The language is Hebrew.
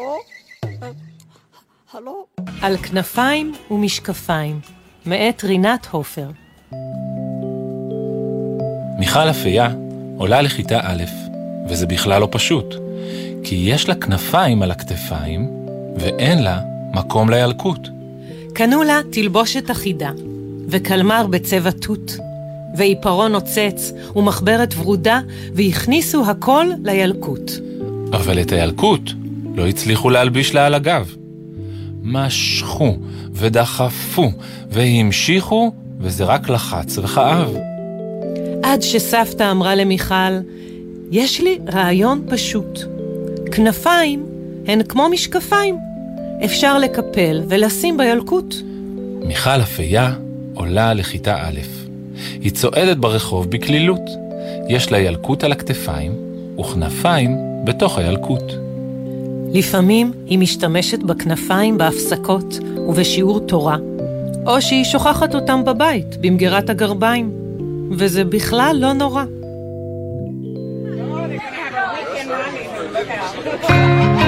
הלו? על כנפיים ומשקפיים, מאת רינת הופר. מיכל אפייה עולה לכיתה א', וזה בכלל לא פשוט, כי יש לה כנפיים על הכתפיים, ואין לה מקום לילקוט. קנו לה תלבושת אחידה, וקלמר בצבע תות, ועיפרון נוצץ, ומחברת ורודה, והכניסו הכל לילקוט. אבל את הילקוט לא הצליחו להלביש לה על הגב. משכו ודחפו והמשיכו, וזה רק לחץ וכאב. עד שסבתא אמרה למיכל, יש לי רעיון פשוט. כנפיים הן כמו משקפיים. אפשר לקפל ולשים בילקוט. מיכל אפייה עולה לכיתה א'. היא צועדת ברחוב בכלילות. יש לה ילקוט על הכתפיים וכנפיים בתוך הילקוט. לפעמים היא משתמשת בכנפיים בהפסקות ובשיעור תורה, או שהיא שוכחת אותם בבית במגירת הגרביים, וזה בכלל לא נורא.